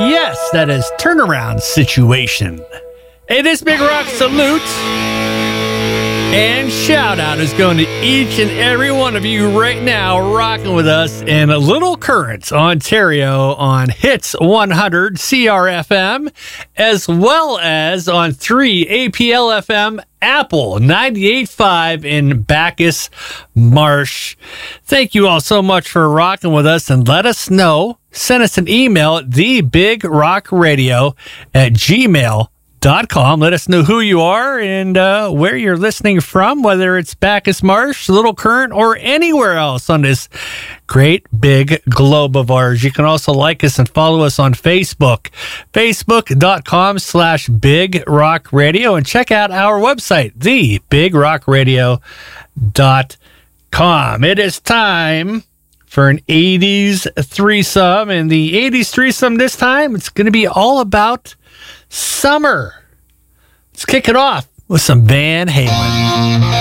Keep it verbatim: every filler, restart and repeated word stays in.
Yes, that is Turnaround Situation. Hey, this Big Rock salute and shout out is going to each and every one of you right now rocking with us in Little Current, Ontario on Hits one hundred C R F M, as well as on three A P L F M, Apple ninety-eight point five in Bacchus Marsh. Thank you all so much for rocking with us, and let us know. Send us an email at thebigrockradio at gmail dot com. Let us know who you are and uh, where you're listening from, whether it's Bacchus Marsh, Little Current, or anywhere else on this great big globe of ours. You can also like us and follow us on Facebook, facebook.com slash Big Rock Radio, and check out our website, the big rock radio dot com. It is time for an eighties threesome, and the eighties threesome this time, it's going to be all about summer. Let's kick it off with some Van Halen.